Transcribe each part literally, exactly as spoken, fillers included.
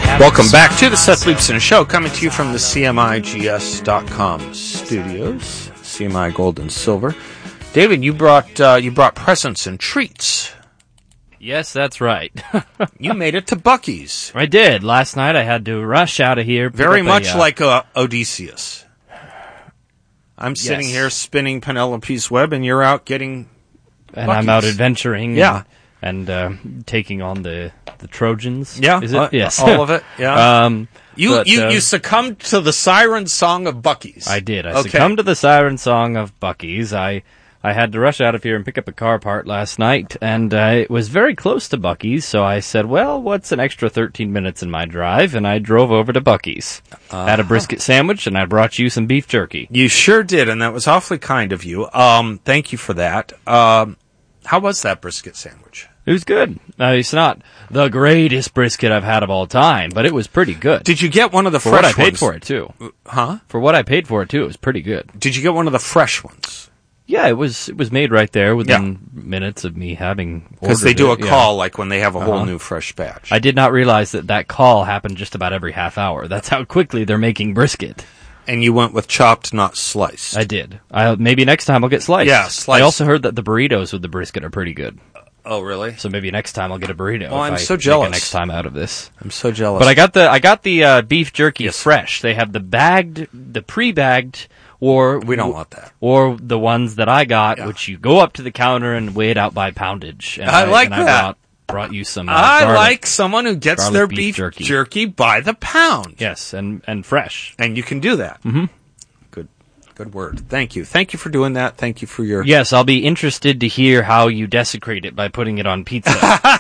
Welcome back to the Seth Leibsohn Show, coming to you from the C M I G S dot com studios, C M I Gold and Silver. David, you brought uh, you brought presents and treats. Yes, that's right. You made it to Buc-ee's. I did. Last night I had to rush out of here. Very much a, uh, like uh, Odysseus. I'm sitting yes. here spinning Penelope's web, and you're out getting And Buc-ee's. I'm out adventuring. Yeah. And, and uh, taking on the, the Trojans. Yeah. Is it? Uh, yes. All of it. Yeah. um, you but, you, uh, you succumbed to the siren song of Buc-ee's. I did. I okay. succumbed to the siren song of Buc-ee's. I... I had to rush out of here and pick up a car part last night, and uh, it was very close to Buc-ee's, so I said, well, what's an extra thirteen minutes in my drive? And I drove over to Buc-ee's. Uh-huh. Had a brisket sandwich, and I brought you some beef jerky. You sure did, and that was awfully kind of you. Um, thank you for that. Um, how was that brisket sandwich? It was good. Uh, it's not the greatest brisket I've had of all time, but it was pretty good. Did you get one of the for fresh what I paid ones? for it, too. Huh? For what I paid for it, too, it was pretty good. Did you get one of the fresh ones? Yeah, it was It was made right there within yeah. minutes of me having ordered Because they do it. a call, yeah. like when they have a uh-huh. whole new fresh batch. I did not realize that that call happened just about every half hour. That's how quickly they're making brisket. And you went with chopped, not sliced. I did. I maybe next time I'll get sliced. Yeah, sliced. I also heard that the burritos with the brisket are pretty good. Oh, really? So maybe next time I'll get a burrito. Oh, if I'm I so jealous. Make it next time out of this. I'm so jealous. But I got the I got the uh, beef jerky yes. fresh. They have the bagged, the pre-bagged, or we don't want that. Or the ones that I got, yeah. which you go up to the counter and weigh it out by poundage. And I, I like and that. I brought, brought you some. Uh, I garlic, like someone who gets their beef, beef jerky. jerky by the pound. Yes, and and fresh. And you can do that. Mm-hmm. Good, good word. Thank you. Thank you for doing that. Thank you for your. Yes, I'll be interested to hear how you desecrate it by putting it on pizza.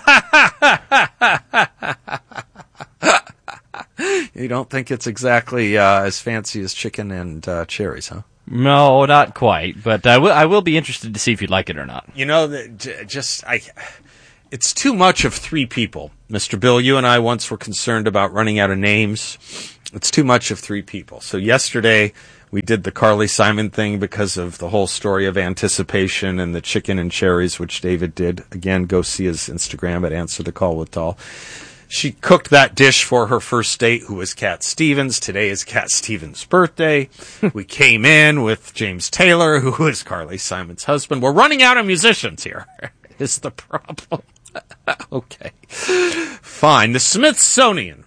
You don't think it's exactly uh, as fancy as chicken and uh, cherries, huh? No, not quite. But I will. I will be interested to see if you'd like it or not. You know, the, j- just I. It's too much of three people, Mister Bill. You and I once were concerned about running out of names. It's too much of three people. So yesterday we did the Carly Simon thing because of the whole story of anticipation and the chicken and cherries, which David did. Again, go see his Instagram at Answer the Call with Doll. She cooked that dish for her first date, who was Cat Stevens. Today is Cat Stevens' birthday. We came in with James Taylor, who is Carly Simon's husband. We're running out of musicians here, is the problem. Okay. Fine. The Smithsonian